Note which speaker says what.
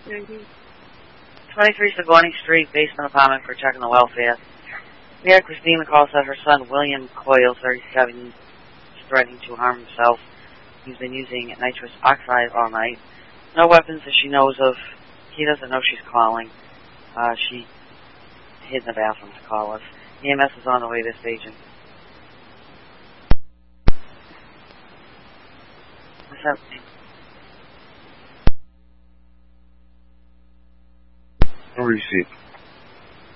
Speaker 1: Mm-hmm.
Speaker 2: 23 Sigourney Street, basement apartment for checking the welfare. Mayor Christina calls that her son, William Coyle, 37, is threatening to harm himself. He's been using nitrous oxide all night. No weapons that she knows of. He doesn't know she's calling. She hid in the bathroom to call us. EMS is on the way to the station. What's happening?
Speaker 3: No receipt.